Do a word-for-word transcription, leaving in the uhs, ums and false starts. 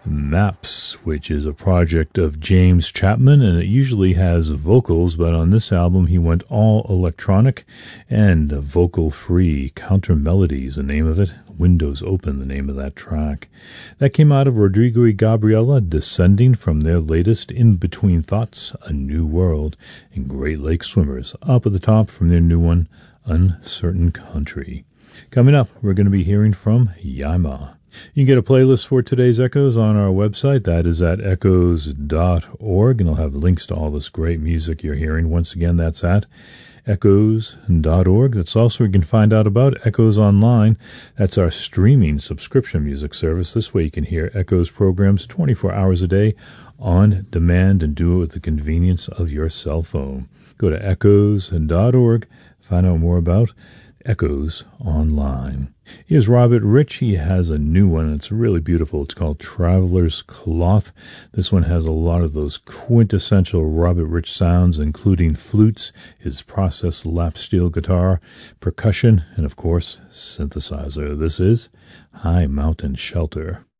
Maps, which is a project of James Chapman, and it usually has vocals, but on this album he went all electronic and vocal-free. Counter Melodies, the name of it. Windows Open, the name of that track. That came out of Rodrigo y Gabriela, descending from their latest In Between Thoughts, A New World, and Great Lake Swimmers, up at the top from their new one, Uncertain Country. Coming up, we're going to be hearing from Yaima. You can get a playlist for today's Echoes on our website. That is at echoes dot org, and I'll have links to all this great music you're hearing. Once again, that's at echoes dot org. That's also where you can find out about Echoes Online. That's our streaming subscription music service. This way you can hear Echoes programs twenty-four hours a day on demand and do it with the convenience of your cell phone. Go to echoes dot org, find out more about Echoes Online. Here's Robert Rich. He has a new one. It's really beautiful. It's called Traveler's Cloth. This one has a lot of those quintessential Robert Rich sounds, including flutes, his processed lap steel guitar, percussion, and of course, synthesizer. This is High Mountain Shelter.